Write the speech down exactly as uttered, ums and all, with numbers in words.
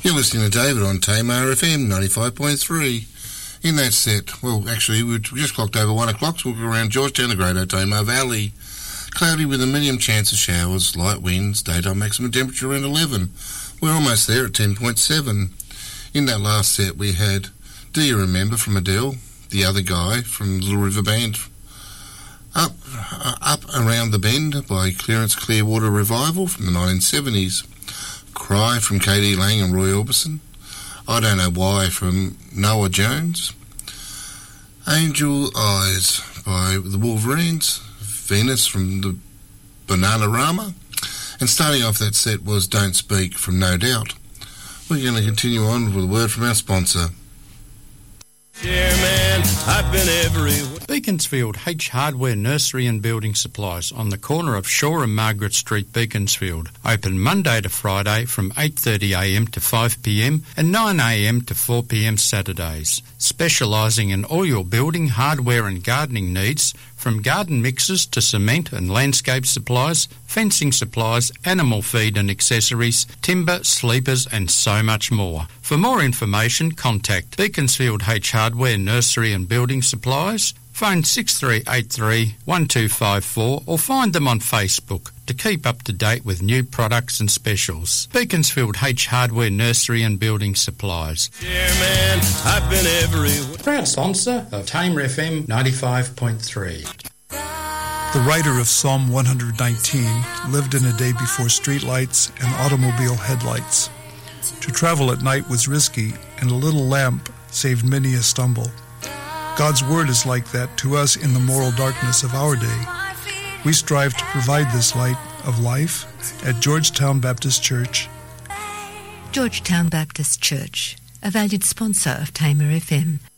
You're listening to David on Tamar F M ninety-five point three. In that set, well, actually, we just clocked over one o'clock, so we'll go around Georgetown, the Greater Tamar Valley. Cloudy with a medium chance of showers, light winds, daytime maximum temperature around eleven. We're almost there at ten point seven. In that last set, we had Do You Remember from Adele, The Other Guy from Little River Band, Up uh, Up Around the Bend by Clearance Clearwater Revival from the nineteen seventies, Cry from K D Lang and Roy Orbison, I Don't Know Why from Noah Jones, Angel Eyes by the Wolverines, Venus from the Bananarama, and starting off that set was Don't Speak from No Doubt. We're going to continue on with a word from our sponsor. Yeah, man, I've been everywhere. Beaconsfield H Hardware Nursery and Building Supplies on the corner of Shaw and Margaret Street, Beaconsfield. Open Monday to Friday from eight thirty a m to five p m and nine a m to four p m Saturdays. Specialising in all your building, hardware and gardening needs, from garden mixers to cement and landscape supplies, fencing supplies, animal feed and accessories, timber, sleepers and so much more. For more information, contact Beaconsfield H Hardware Nursery and Building Supplies. Phone six three eight three, one two five four or find them on Facebook to keep up to date with new products and specials. Beaconsfield H Hardware Nursery and Building Supplies. Yeah, man, I've been everywhere. Proud sponsor of Tamer F M ninety-five point three. The writer of Psalm one nineteen lived in a day before streetlights and automobile headlights. To travel at night was risky, and a little lamp saved many a stumble. God's word is like that to us in the moral darkness of our day. We strive to provide this light of life at Georgetown Baptist Church. Georgetown Baptist Church, a valued sponsor of Tamer F M,